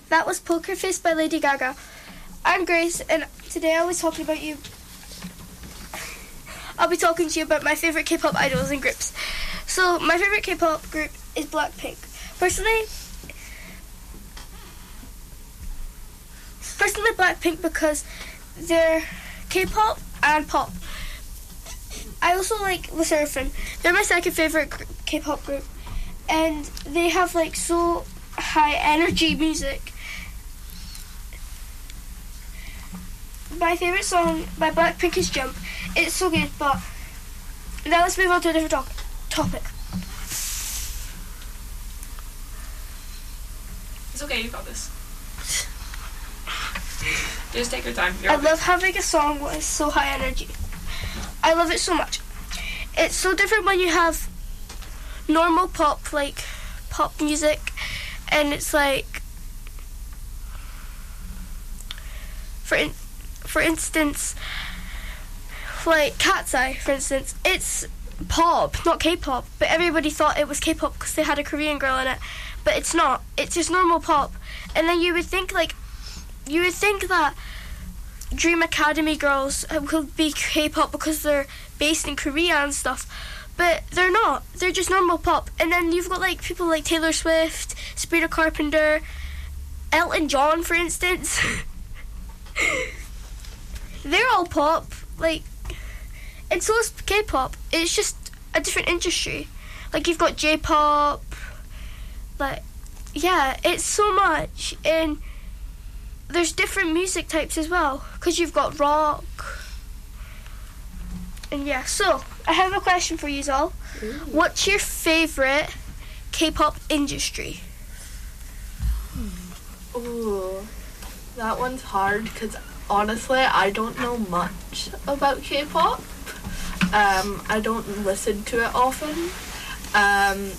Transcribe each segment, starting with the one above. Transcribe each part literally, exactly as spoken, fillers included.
That was Poker Face by Lady Gaga. I'm Grace, and today I was talking about you. I'll be talking to you about my favourite K-pop idols and groups. So, my favourite K-pop group is Blackpink. Personally, personally Blackpink because they're K-pop and pop. I also like LE SSERAFIM. They're my second favourite gr- K-pop group. And they have like so high energy music. My favourite song by Blackpink is Jump. It's so good, but now let's move on to a different to- topic. It's okay, you got this. Just take your time. You're I okay. love having a song that is so high energy. I love it so much. It's so different when you have normal pop, like pop music, and it's like, for in, for instance, like Cat's Eye, for instance, it's pop, not K-pop, but everybody thought it was K-pop because they had a Korean girl in it, but it's not. It's just normal pop. And then you would think like, you would think that Dream Academy girls could be K-pop because they're based in Korea and stuff, but they're not. They're just normal pop. And then you've got like people like Taylor Swift, Sabrina Carpenter, Elton John, for instance. They're all pop, like, and so is K-pop. It's just a different industry. Like you've got J-pop, like, yeah, it's so much. And there's different music types as well, because you've got rock. And yeah, so I have a question for you all. Ooh. What's your favourite K-pop industry? Ooh, that one's hard because honestly, I don't know much about K-pop. Um, I don't listen to it often. Um,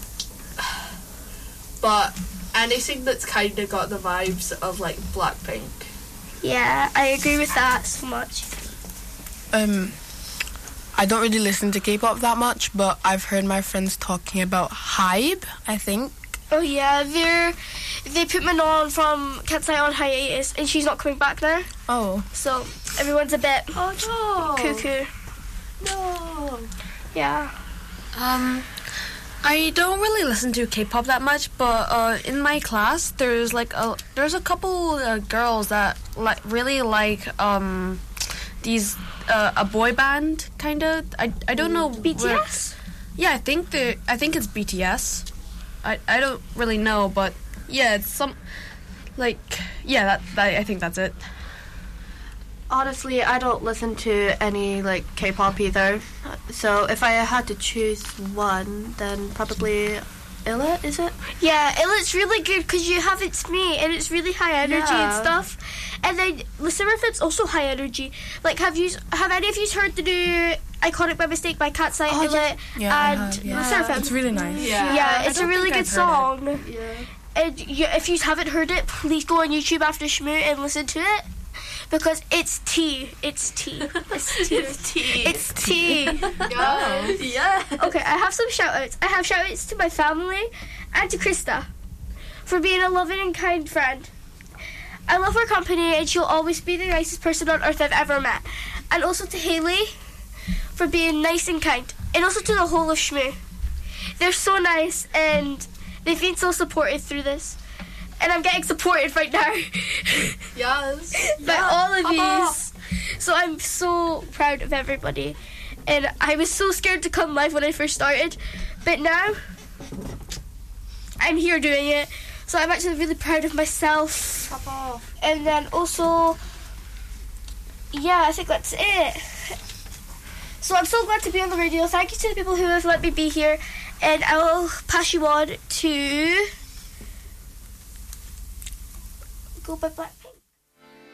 but anything that's kind of got the vibes of like Blackpink. Yeah, I agree with that so much. Um, I don't really listen to K-pop that much, but I've heard my friends talking about Hybe, I think. Oh yeah, they're they put Manon from Cat's Eye on hiatus, and she's not coming back now. Oh. So everyone's a bit Oh no! cuckoo. No. Yeah. Um, I don't really listen to K-pop that much, but uh, in my class, there's like a there's a couple uh, girls that like really like um these uh, a boy band kind of. I I don't know B T S? where- yeah, I think the I think it's B T S. I I don't really know, but yeah, it's some like yeah that, that I think that's it. Honestly, I don't listen to any like K-pop either. So if I had to choose one, then probably Illa, is it? Yeah, and it's really good because you have It's Me, and it's really high energy Yeah. and stuff. And then LE SSERAFIM's also high energy. Like, have you have any of you heard the new Iconic by Mistake by Cat's Eye, Oh, Illa, Yeah, I and have, yeah. LE SSERAFIM? It's really nice. Yeah. Yeah, I it's a don't really think good I've heard song. Yeah. And you, if you haven't heard it, please go on YouTube after Shmoo and listen to it. Because it's tea. It's tea. It's tea. It's tea. It's tea. Yes. Yeah. Okay, I have some shout-outs. I have shout-outs to my family and to Krista for being a loving and kind friend. I love her company, and she'll always be the nicest person on earth I've ever met. And also to Haley for being nice and kind. And also to the whole of Shmoo. They're so nice, and they've been so supportive through this. And I'm getting supported right now Yes. by all of these. So I'm so proud of everybody. And I was so scared to come live when I first started. But now, I'm here doing it. So I'm actually really proud of myself. Pop off. And then also, yeah, I think that's it. So I'm so glad to be on the radio. Thank you to the people who have let me be here. And I'll pass you on to... Go by Black.